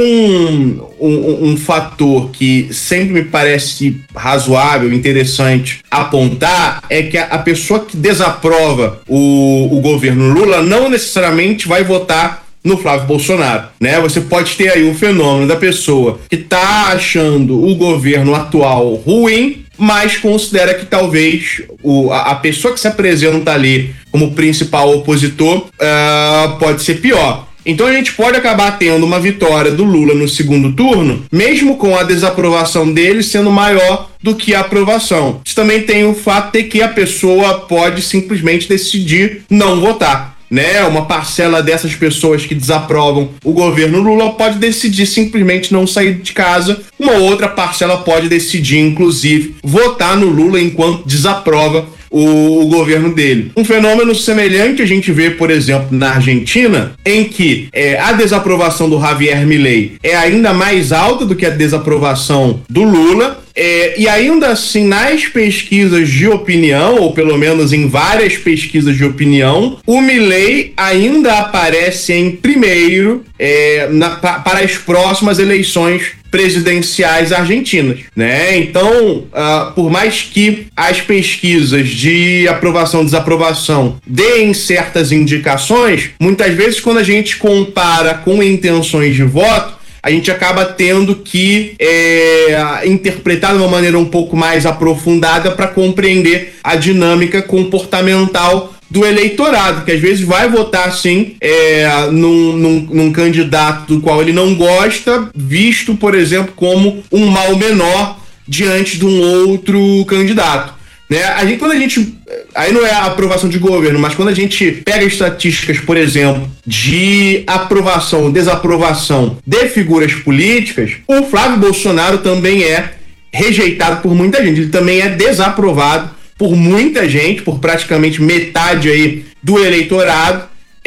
um fator que sempre me parece razoável, interessante apontar, é que a pessoa que desaprova o governo Lula não necessariamente vai votar no Flávio Bolsonaro, né? Você pode ter aí o fenômeno da pessoa que tá achando o governo atual ruim, mas considera que talvez a pessoa que se apresenta ali como principal opositor pode ser pior. Então a gente pode acabar tendo uma vitória do Lula no segundo turno, mesmo com a desaprovação dele sendo maior do que a aprovação. Isso também tem o fato de que a pessoa pode simplesmente decidir não votar, né? Uma parcela dessas pessoas que desaprovam o governo Lula pode decidir simplesmente não sair de casa. Uma outra parcela pode decidir, inclusive, votar no Lula enquanto desaprova o governo dele. Um fenômeno semelhante a gente vê, por exemplo, na Argentina, em que a desaprovação do Javier Milei é ainda mais alta do que a desaprovação do Lula. E ainda assim, nas pesquisas de opinião, ou pelo menos em várias pesquisas de opinião, o Milei ainda aparece em primeiro para as próximas eleições presidenciais argentinas, né? Então, por mais que as pesquisas de aprovação e desaprovação deem certas indicações, muitas vezes quando a gente compara com intenções de voto, a gente acaba tendo que interpretar de uma maneira um pouco mais aprofundada para compreender a dinâmica comportamental do eleitorado, que às vezes vai votar sim num candidato do qual ele não gosta, visto, por exemplo, como um mal menor diante de um outro candidato, né? Aí não é a aprovação de governo, mas quando a gente pega estatísticas, por exemplo, de aprovação, desaprovação de figuras políticas, o Flávio Bolsonaro também é rejeitado por muita gente, ele também é desaprovado por muita gente, por praticamente metade aí do eleitorado,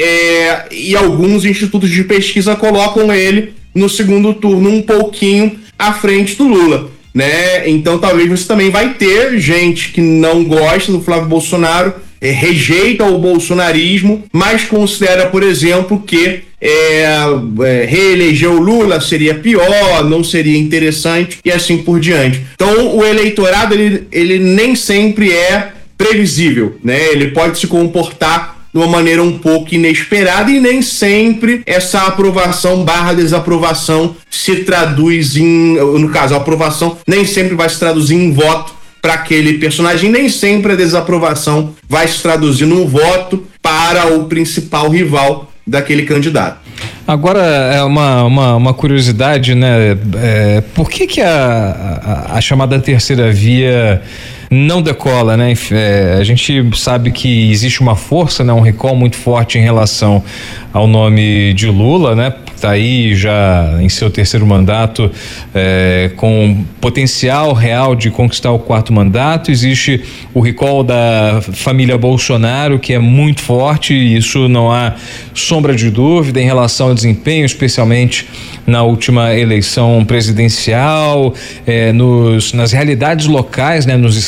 e alguns institutos de pesquisa colocam ele no segundo turno um pouquinho à frente do Lula, né? Então talvez você também vai ter gente que não gosta do Flávio Bolsonaro, rejeita o bolsonarismo, mas considera, por exemplo, que reeleger o Lula seria pior, não seria interessante e assim por diante. Então o eleitorado ele nem sempre é previsível, né? Ele pode se comportar de uma maneira um pouco inesperada e nem sempre essa aprovação / desaprovação se traduz no caso, a aprovação nem sempre vai se traduzir em voto para aquele personagem, nem sempre a desaprovação vai se traduzir num voto para o principal rival daquele candidato. Agora, é uma curiosidade, né? Por que a chamada terceira via não decola, né? A gente sabe que existe uma força, né? Um recall muito forte em relação ao nome de Lula, né? Está aí já em seu terceiro mandato, com potencial real de conquistar o quarto mandato. Existe o recall da família Bolsonaro, que é muito forte, e isso não há sombra de dúvida em relação ao desempenho, especialmente na última eleição presidencial, nas realidades locais, né, nos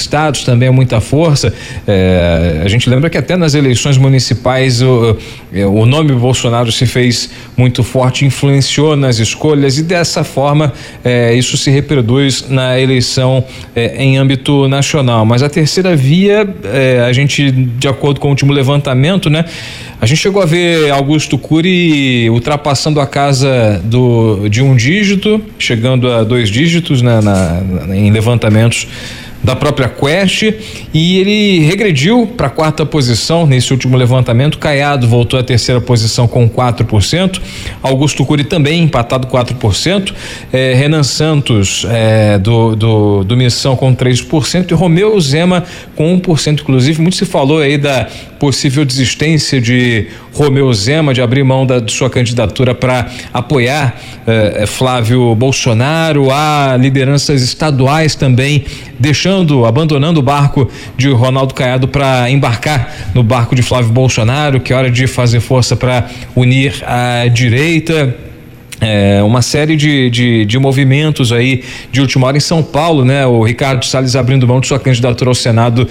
estados também é muita força. A gente lembra que até nas eleições municipais o nome Bolsonaro se fez muito forte, influenciou nas escolhas e dessa forma isso se reproduz na eleição em âmbito nacional. Mas a terceira via, a gente, de acordo com o último levantamento, né, a gente chegou a ver Augusto Cury ultrapassando a casa de um dígito, chegando a 2 dígitos, né, em levantamentos da própria Quest, e ele regrediu para a 4ª posição nesse último levantamento. Caiado voltou à 3ª posição com 4%, Augusto Cury também empatado 4%, Renan Santos do Missão com 3% e Romeu Zema com 1%. Inclusive, muito se falou aí da possível desistência de Romeu Zema de abrir mão de sua candidatura para apoiar Flávio Bolsonaro. Há lideranças estaduais também abandonando o barco de Ronaldo Caiado para embarcar no barco de Flávio Bolsonaro, que é hora de fazer força para unir a direita. Uma série de movimentos aí de última hora em São Paulo, né? O Ricardo Salles abrindo mão de sua candidatura ao Senado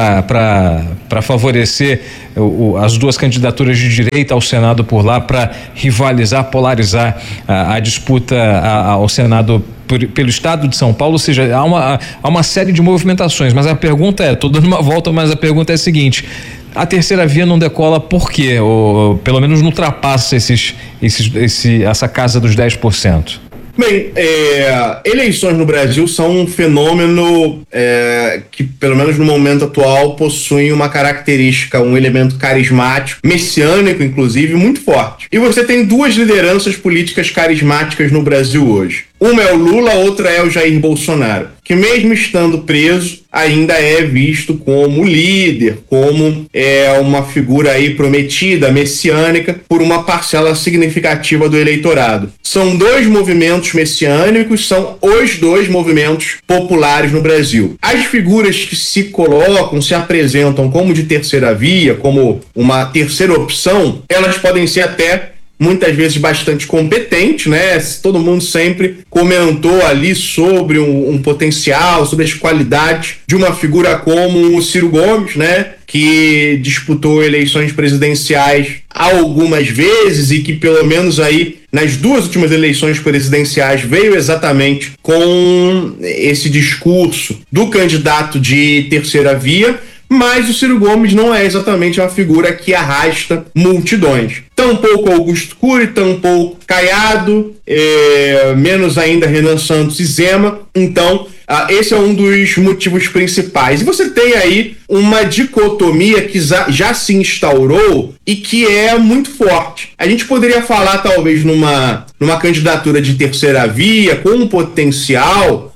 para favorecer as duas candidaturas de direita ao Senado por lá, para rivalizar, polarizar a disputa ao Senado pelo estado de São Paulo. Ou seja, há uma série de movimentações, mas a pergunta tô dando uma volta, mas a pergunta é a seguinte: a terceira via não decola por quê? Ou pelo menos não ultrapassa essa casa dos 10%? Bem, eleições no Brasil são um fenômeno que, pelo menos no momento atual, possui uma característica, um elemento carismático, messiânico, inclusive, muito forte. E você tem 2 lideranças políticas carismáticas no Brasil hoje. Uma é o Lula, a outra é o Jair Bolsonaro, que mesmo estando preso, ainda é visto como líder, como uma figura aí prometida, messiânica, por uma parcela significativa do eleitorado. São 2 movimentos messiânicos, são os 2 movimentos populares no Brasil. As figuras que se apresentam como de terceira via, como uma terceira opção, elas podem ser até muitas vezes bastante competente, né? Todo mundo sempre comentou ali sobre um potencial, sobre as qualidades de uma figura como o Ciro Gomes, né? Que disputou eleições presidenciais algumas vezes e que, pelo menos aí nas 2 últimas eleições presidenciais, veio exatamente com esse discurso do candidato de terceira via. Mas o Ciro Gomes não é exatamente uma figura que arrasta multidões. Tampouco Augusto Cury, tampouco Caiado, menos ainda Renan Santos e Zema. Então, esse é um dos motivos principais. E você tem aí uma dicotomia que já se instaurou e que é muito forte. A gente poderia falar, talvez, numa candidatura de terceira via, com um potencial,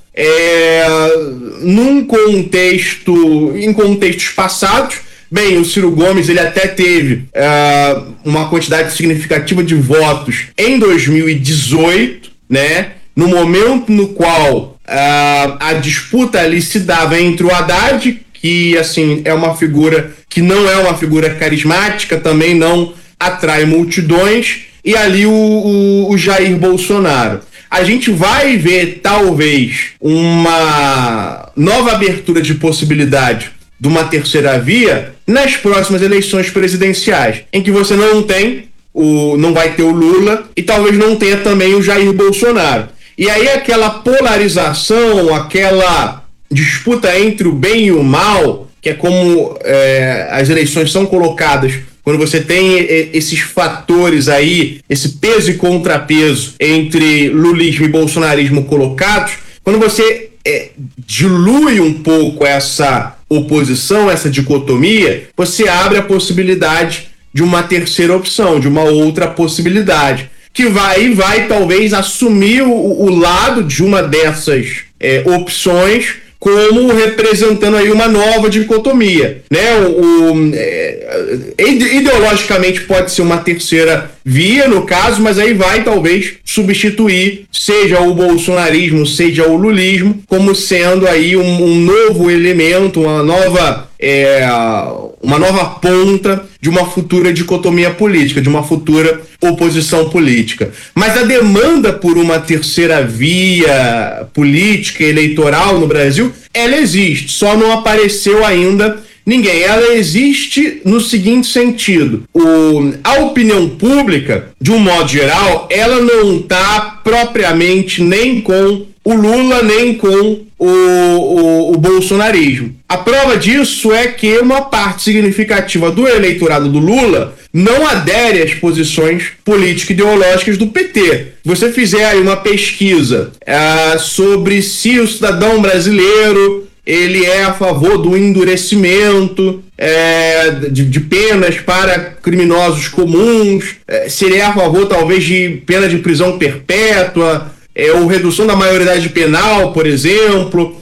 em contextos passados. Bem, o Ciro Gomes ele até teve uma quantidade significativa de votos em 2018, né? No momento no qual a disputa ali se dava entre o Haddad, que assim é uma figura que não é uma figura carismática, também não atrai multidões, e ali o Jair Bolsonaro. A gente vai ver, talvez, uma nova abertura de possibilidade de uma terceira via nas próximas eleições presidenciais, em que você não vai ter o Lula e talvez não tenha também o Jair Bolsonaro. E aí aquela polarização, aquela disputa entre o bem e o mal, que é como as eleições são colocadas, quando você tem esses fatores aí, esse peso e contrapeso entre lulismo e bolsonarismo colocados, quando você dilui um pouco essa oposição, essa dicotomia, você abre a possibilidade de uma terceira opção, de uma outra possibilidade, que vai talvez assumir o lado de uma dessas opções como representando aí uma nova dicotomia, né? Ideologicamente pode ser uma terceira via no caso, mas aí vai talvez substituir seja o bolsonarismo, seja o lulismo, como sendo aí um novo elemento, uma nova ponta de uma futura dicotomia política, de uma futura oposição política. Mas a demanda por uma terceira via política e eleitoral no Brasil, ela existe, só não apareceu ainda ninguém. Ela existe no seguinte sentido: a opinião pública, de um modo geral, ela não está propriamente nem com o Lula, nem com o bolsonarismo. A prova disso é que uma parte significativa do eleitorado do Lula não adere às posições político-ideológicas do PT. Se você fizer aí uma pesquisa sobre se o cidadão brasileiro ele é a favor do endurecimento de penas para criminosos comuns, se ele é a favor talvez de pena de prisão perpétua, ou redução da maioridade penal, por exemplo,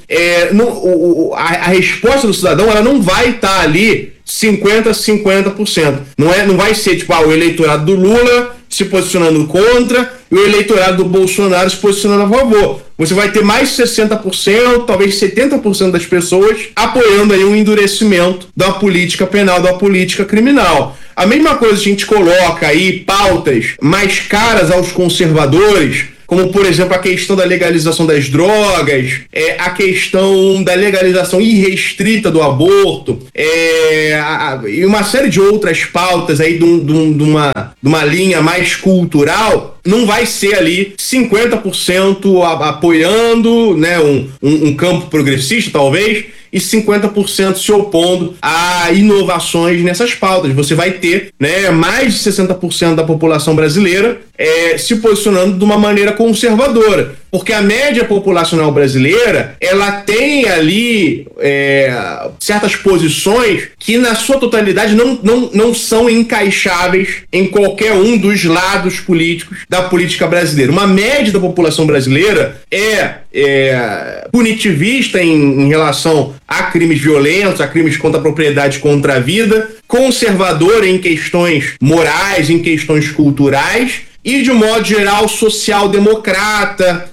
a resposta do cidadão ela não vai estar ali 50%. Não vai ser tipo o eleitorado do Lula se posicionando contra e o eleitorado do Bolsonaro se posicionando a favor. Você vai ter mais de 60%, talvez 70% das pessoas apoiando aí um endurecimento da política penal, da política criminal. A mesma coisa a gente coloca aí pautas mais caras aos conservadores, como, por exemplo, a questão da legalização das drogas, a questão da legalização irrestrita do aborto, e uma série de outras pautas aí de uma linha mais cultural. Não vai ser ali 50% apoiando, né, um campo progressista, talvez, e 50% se opondo a inovações nessas pautas. Você vai ter, né, mais de 60% da população brasileira se posicionando de uma maneira conservadora, porque a média populacional brasileira ela tem ali certas posições que na sua totalidade não são encaixáveis em qualquer um dos lados políticos da política brasileira. Uma média da população brasileira é punitivista em relação a crimes violentos, a crimes contra a propriedade, contra a vida, conservadora em questões morais, em questões culturais e, de um modo geral, social-democrata,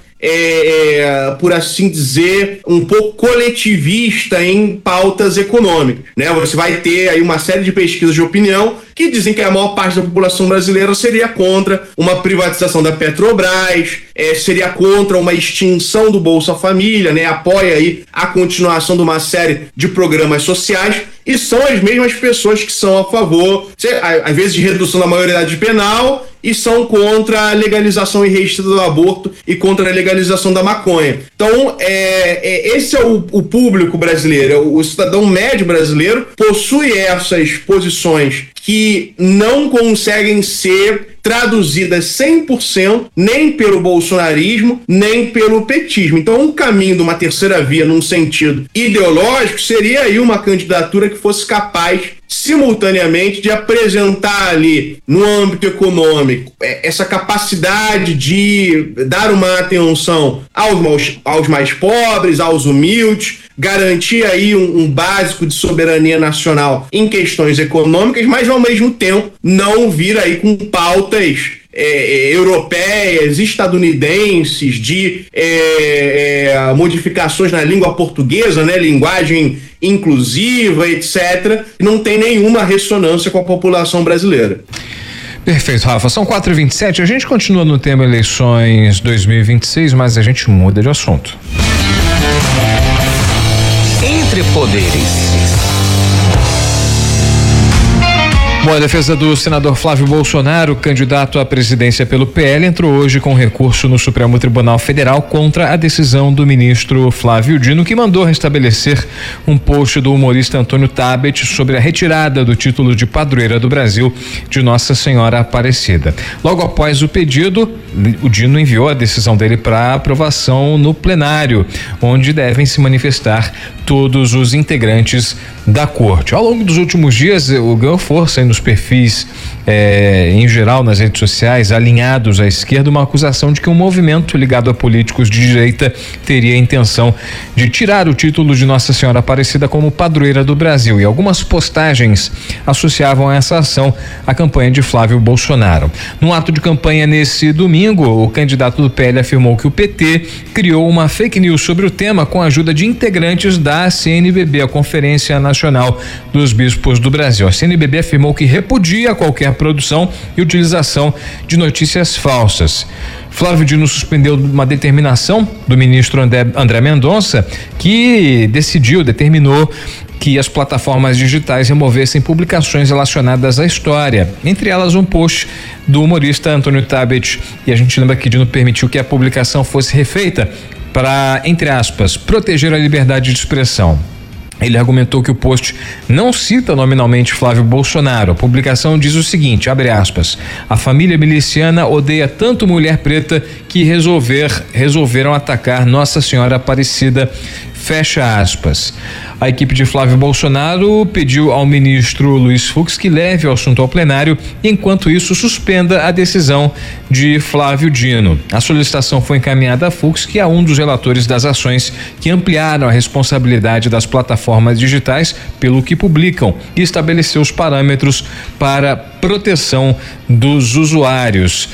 por assim dizer, um pouco coletivista em pautas econômicas, né? Você vai ter aí uma série de pesquisas de opinião que dizem que a maior parte da população brasileira seria contra uma privatização da Petrobras, seria contra uma extinção do Bolsa Família, né? Apoia aí a continuação de uma série de programas sociais, e são as mesmas pessoas que são a favor, às vezes, de redução da maioridade penal, e são contra a legalização irrestrita do aborto e contra a legalização da maconha. Então, esse é o público brasileiro, o cidadão médio brasileiro possui essas posições que não conseguem ser traduzidas 100% nem pelo bolsonarismo, nem pelo petismo. Então, um caminho de uma terceira via num sentido ideológico seria aí uma candidatura que fosse capaz simultaneamente de apresentar ali no âmbito econômico essa capacidade de dar uma atenção aos mais pobres, aos humildes, garantir aí um básico de soberania nacional em questões econômicas, mas ao mesmo tempo não vir aí com pautas europeias, estadunidenses, de modificações na língua portuguesa, né, linguagem inclusiva, etc., não tem nenhuma ressonância com a população brasileira. Perfeito, Rafa. São 4h27. A gente continua no tema eleições 2026, mas a gente muda de assunto. Entre Poderes. Bom, a defesa do senador Flávio Bolsonaro, candidato à presidência pelo PL, entrou hoje com recurso no Supremo Tribunal Federal contra a decisão do ministro Flávio Dino, que mandou restabelecer um post do humorista Antônio Tabet sobre a retirada do título de padroeira do Brasil de Nossa Senhora Aparecida. Logo após o pedido, o Dino enviou a decisão dele para aprovação no plenário, onde devem se manifestar todos os integrantes da corte. Ao longo dos últimos dias, ganhou força nos perfis em geral nas redes sociais, alinhados à esquerda, uma acusação de que um movimento ligado a políticos de direita teria a intenção de tirar o título de Nossa Senhora Aparecida como padroeira do Brasil, e algumas postagens associavam essa ação à campanha de Flávio Bolsonaro. No ato de campanha nesse domingo, o candidato do PL afirmou que o PT criou uma fake news sobre o tema com a ajuda de integrantes da CNBB, a Conferência Nacional dos Bispos do Brasil. A CNBB afirmou que repudia qualquer produção e utilização de notícias falsas. Flávio Dino suspendeu uma determinação do ministro André Mendonça, que determinou que as plataformas digitais removessem publicações relacionadas à história, entre elas um post do humorista Antônio Tabet, e a gente lembra que Dino permitiu que a publicação fosse refeita para, entre aspas, proteger a liberdade de expressão. Ele argumentou que o post não cita nominalmente Flávio Bolsonaro. A publicação diz o seguinte, abre aspas, a família miliciana odeia tanto mulher preta que resolveram atacar Nossa Senhora Aparecida, fecha aspas. A equipe de Flávio Bolsonaro pediu ao ministro Luiz Fux que leve o assunto ao plenário e, enquanto isso, suspenda a decisão de Flávio Dino. A solicitação foi encaminhada a Fux, que é um dos relatores das ações que ampliaram a responsabilidade das plataformas digitais pelo que publicam e estabeleceu os parâmetros para proteção dos usuários.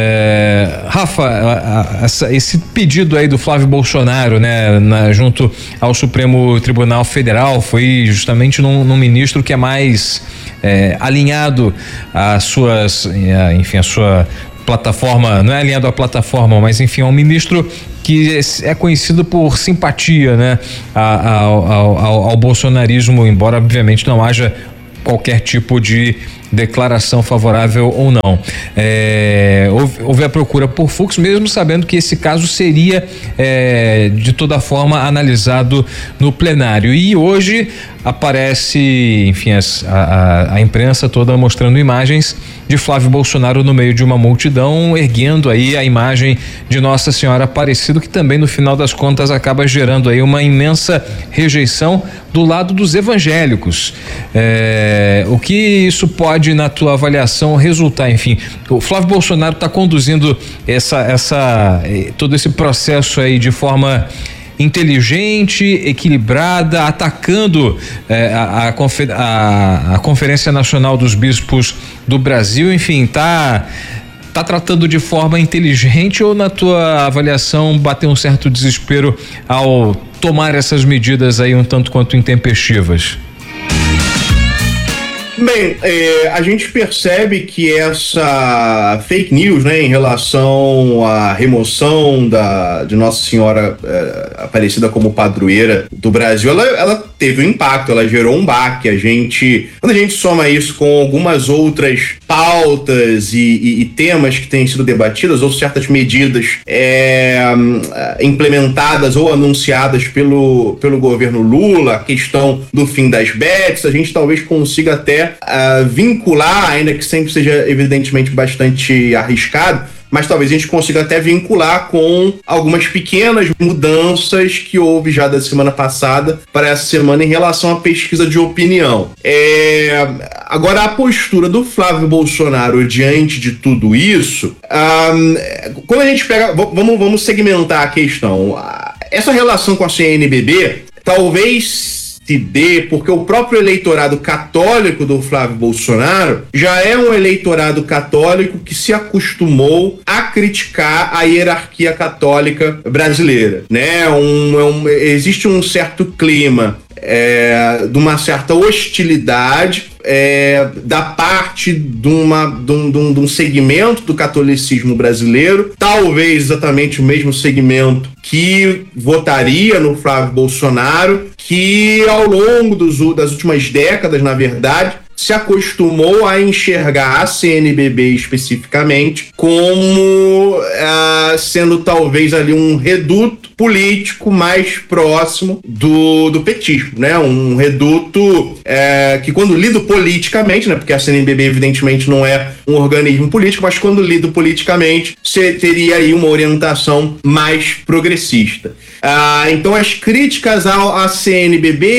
Rafa, esse pedido aí do Flávio Bolsonaro, né, junto ao Supremo Tribunal Federal, foi justamente num ministro que é mais alinhado às suas, enfim, a sua plataforma, não é alinhado à plataforma, mas enfim, é um ministro que é conhecido por simpatia, né, ao bolsonarismo, embora obviamente não haja qualquer tipo de declaração favorável ou não. Houve a procura por Fux, mesmo sabendo que esse caso seria de toda forma analisado no plenário. E hoje aparece, enfim, a imprensa toda mostrando imagens de Flávio Bolsonaro no meio de uma multidão, erguendo aí a imagem de Nossa Senhora Aparecida, que também no final das contas acaba gerando aí uma imensa rejeição do lado dos evangélicos. O que isso pode, na tua avaliação, resultar? Enfim, o Flávio Bolsonaro está conduzindo todo esse processo aí de forma inteligente, equilibrada, atacando a Conferência Nacional dos Bispos do Brasil, enfim, tá tratando de forma inteligente, ou na tua avaliação bateu um certo desespero ao tomar essas medidas aí um tanto quanto intempestivas? Bem, a gente percebe que essa fake news, né, em relação à remoção de Nossa Senhora Aparecida como padroeira do Brasil, ela teve um impacto, ela gerou um baque. Quando a gente soma isso com algumas outras pautas e temas que têm sido debatidos, ou certas medidas implementadas ou anunciadas pelo governo Lula, a questão do fim das bets, a gente talvez consiga até vincular, ainda que sempre seja evidentemente bastante arriscado, mas talvez a gente consiga até vincular com algumas pequenas mudanças que houve já da semana passada para essa semana em relação à pesquisa de opinião. Agora, a postura do Flávio Bolsonaro diante de tudo isso, quando a gente pega, vamos segmentar a questão. Essa relação com a CNBB talvez se dê porque o próprio eleitorado católico do Flávio Bolsonaro já é um eleitorado católico que se acostumou a criticar a hierarquia católica brasileira, né? Existe um certo clima de uma certa hostilidade da parte de um segmento do catolicismo brasileiro, talvez exatamente o mesmo segmento que votaria no Flávio Bolsonaro, que ao longo das últimas décadas, na verdade, se acostumou a enxergar a CNBB especificamente como sendo talvez ali um reduto político mais próximo do petismo, né? Um reduto que, quando lido politicamente, né? Porque a CNBB evidentemente não é um organismo político, mas quando lido politicamente, você teria aí uma orientação mais progressista. Então as críticas à CNBB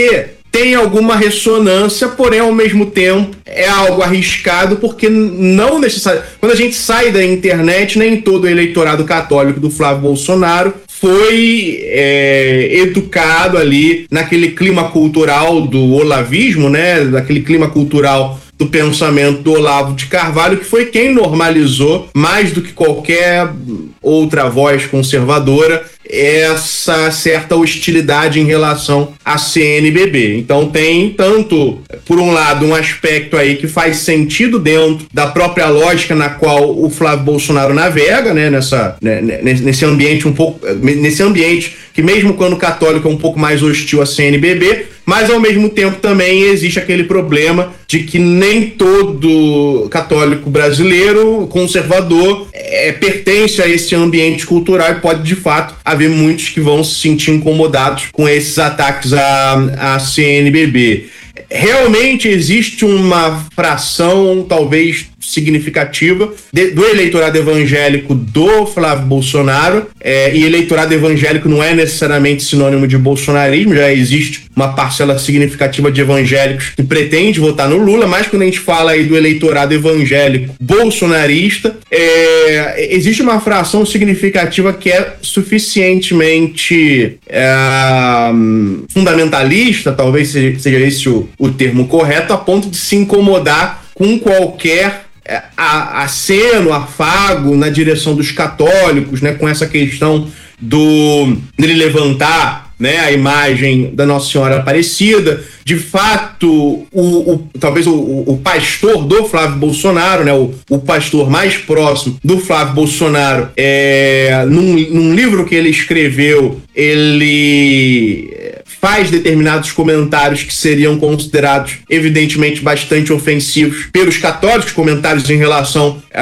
tem alguma ressonância, porém, ao mesmo tempo, é algo arriscado, porque não necessariamente... Quando a gente sai da internet, nem todo o eleitorado católico do Flávio Bolsonaro foi educado ali naquele clima cultural do olavismo, né? Daquele clima cultural do pensamento do Olavo de Carvalho, que foi quem normalizou, mais do que qualquer outra voz conservadora, essa certa hostilidade em relação à CNBB. Então tem tanto, por um lado, um aspecto aí que faz sentido dentro da própria lógica na qual o Flávio Bolsonaro navega, né, nesse ambiente nesse ambiente que, mesmo quando católico, é um pouco mais hostil à CNBB, mas ao mesmo tempo também existe aquele problema de que nem todo católico brasileiro conservador pertence a esse ambiente cultural, e pode de fato haver muitos que vão se sentir incomodados com esses ataques à CNBB. Realmente existe uma fração, talvez significativa, do eleitorado evangélico do Flávio Bolsonaro, e eleitorado evangélico não é necessariamente sinônimo de bolsonarismo, já existe uma parcela significativa de evangélicos que pretende votar no Lula, mas quando a gente fala aí do eleitorado evangélico bolsonarista, existe uma fração significativa que é suficientemente fundamentalista, talvez seja esse o termo correto, a ponto de se incomodar com qualquer aceno, afago na direção dos católicos, né, com essa questão dele levantar, né, a imagem da Nossa Senhora Aparecida. De fato, talvez o pastor do Flávio Bolsonaro, né, o pastor mais próximo do Flávio Bolsonaro, num livro que ele escreveu, ele faz determinados comentários que seriam considerados evidentemente bastante ofensivos pelos católicos, comentários em relação